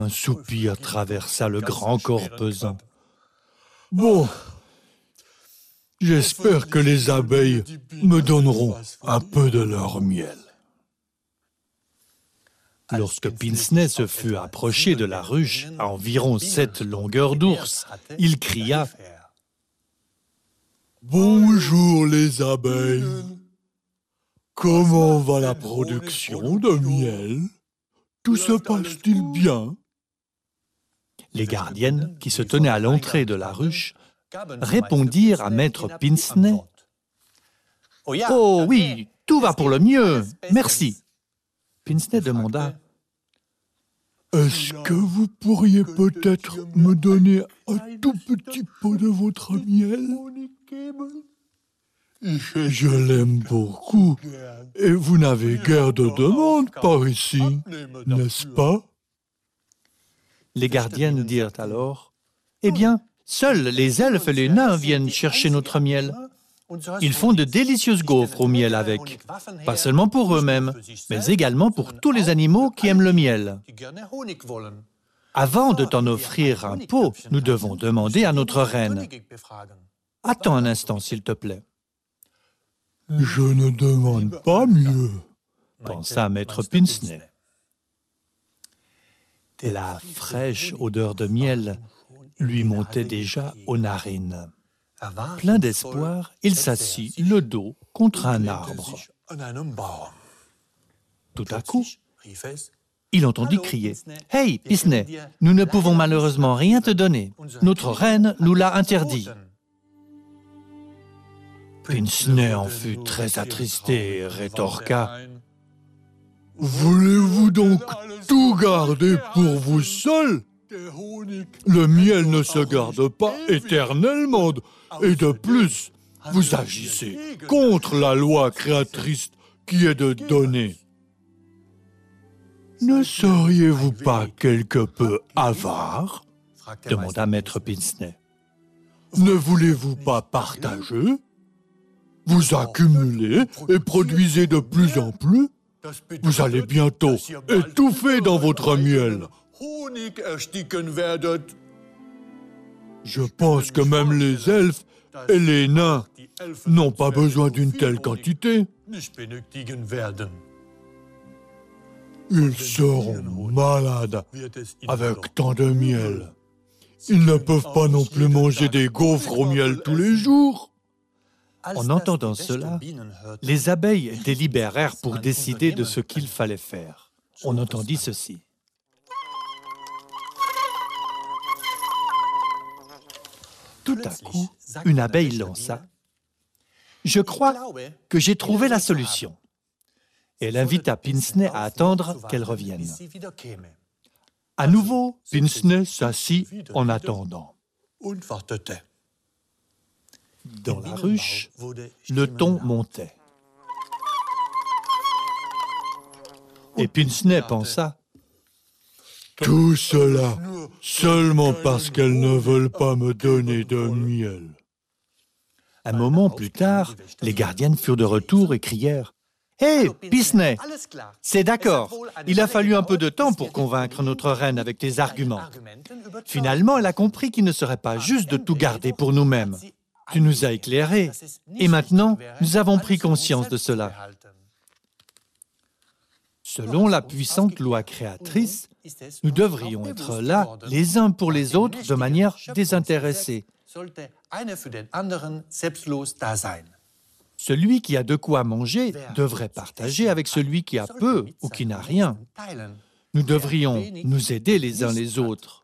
Un soupir traversa le grand corps pesant. Bon, j'espère que les abeilles me donneront un peu de leur miel. Lorsque Pince-Nez se fut approché de la ruche à environ 7 longueurs d'ours, il cria « Bonjour les abeilles, comment va la production de miel? Tout se passe-t-il bien ?» Les gardiennes, qui se tenaient à l'entrée de la ruche, répondirent à maître Pince-Nez « Oh oui, tout va pour le mieux, merci. » Pince-Nez demanda « Est-ce que vous pourriez peut-être me donner un tout petit pot de votre miel? Je l'aime beaucoup, et vous n'avez guère de demande par ici, n'est-ce pas? » Les gardiennes dirent alors « Eh bien, seuls les elfes et les nains viennent chercher notre miel. Ils font de délicieuses gaufres au miel avec, pas seulement pour eux-mêmes, mais également pour tous les animaux qui aiment le miel. Avant de t'en offrir un pot, nous devons demander à notre reine. Attends un instant, s'il te plaît. » « Je ne demande pas mieux, » pensa maître Pince-Nez. La fraîche odeur de miel lui montait déjà aux narines. Plein d'espoir, il s'assit le dos contre un arbre. Tout à coup, il entendit crier « Hey, Pince-Nez, nous ne pouvons malheureusement rien te donner. Notre reine nous l'a interdit. » Pince-Nez en fut très attristé et rétorqua « Voulez-vous donc tout garder pour vous seul? Le miel ne se garde pas éternellement, et de plus, vous agissez contre la loi créatrice qui est de donner. Ne seriez-vous pas quelque peu avare? » demanda maître Pince-Nez. « Ne voulez-vous pas partager? Vous accumulez et produisez de plus en plus. Vous allez bientôt étouffer dans votre miel. Je pense que même les elfes et les nains n'ont pas besoin d'une telle quantité. Ils seront malades avec tant de miel. Ils ne peuvent pas non plus manger des gaufres au miel tous les jours. » En entendant cela, les abeilles délibérèrent pour décider de ce qu'il fallait faire. On entendit ceci. Tout à coup, une abeille lança « Je crois que j'ai trouvé la solution. » Elle invita Pince-Nez à attendre qu'elle revienne. À nouveau, Pince-Nez s'assit en attendant. Dans la ruche, le ton montait. Et Pince-Nez pensa « Tout cela seulement parce qu'elles ne veulent pas me donner de miel. » Un moment plus tard, les gardiennes furent de retour et crièrent « Hé, Pince-Nez, c'est d'accord, il a fallu un peu de temps pour convaincre notre reine avec tes arguments. Finalement, elle a compris qu'il ne serait pas juste de tout garder pour nous-mêmes. Tu nous as éclairés, et maintenant, nous avons pris conscience de cela. Selon la puissante loi créatrice, nous devrions être là les uns pour les autres de manière désintéressée. Celui qui a de quoi manger devrait partager avec celui qui a peu ou qui n'a rien. Nous devrions nous aider les uns les autres.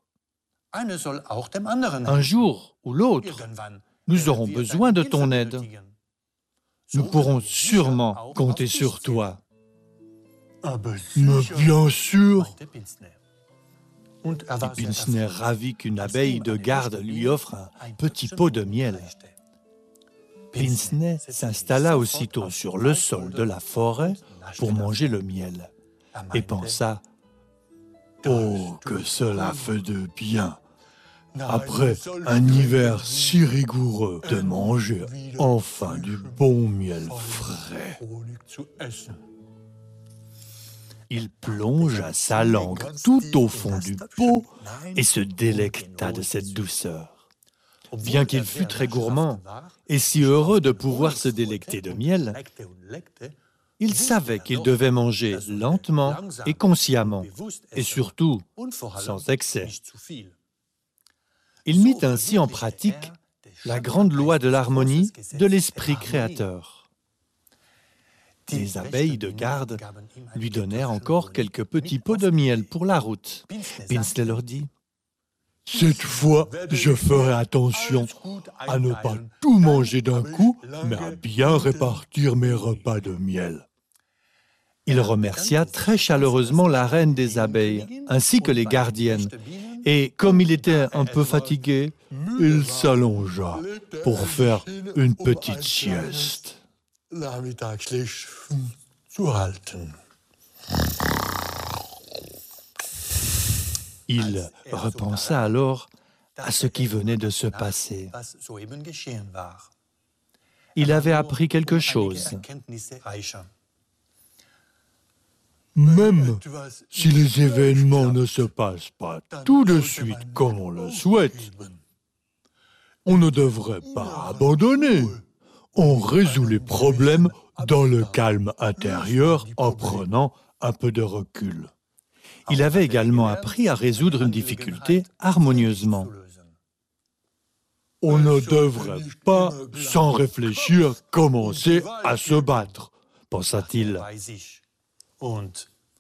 Un jour ou l'autre, nous aurons besoin de ton aide. Nous pourrons sûrement compter sur toi. » Mais bien sûr. Et Pince-Nez ravit qu'une abeille de garde lui offre un petit pot de miel. Pince-Nez s'installa aussitôt sur le sol de la forêt pour manger le miel et pensa « Oh, que cela fait de bien, après un hiver si rigoureux, de manger enfin du bon miel frais. » Il plongea sa langue tout au fond du pot et se délecta de cette douceur. Bien qu'il fût très gourmand et si heureux de pouvoir se délecter de miel, il savait qu'il devait manger lentement et consciemment, et surtout sans excès. Il mit ainsi en pratique la grande loi de l'harmonie de l'esprit créateur. Les abeilles de garde lui donnèrent encore quelques petits pots de miel pour la route. Pincelet leur dit: « Cette fois, je ferai attention à ne pas tout manger d'un coup, mais à bien répartir mes repas de miel. » Il remercia très chaleureusement la reine des abeilles, ainsi que les gardiennes, et comme il était un peu fatigué, il s'allongea pour faire une petite sieste. Il repensa alors à ce qui venait de se passer. Il avait appris quelque chose. Même si les événements ne se passent pas tout de suite comme on le souhaite, on ne devrait pas abandonner. On résout les problèmes dans le calme intérieur en prenant un peu de recul. Il avait également appris à résoudre une difficulté harmonieusement. On ne devrait pas, sans réfléchir, commencer à se battre, pensa-t-il. On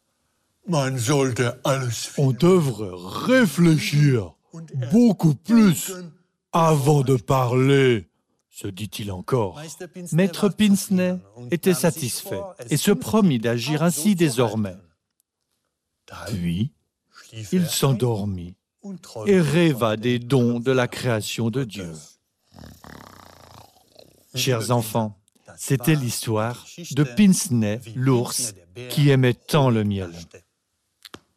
devrait réfléchir beaucoup plus avant de parler, se dit-il encore. Maître Pincenez était satisfait et se promit d'agir ainsi désormais. Puis, il s'endormit et rêva des dons de la création de Dieu. Chers enfants, c'était l'histoire de Pincenez, l'ours, qui aimait tant le miel.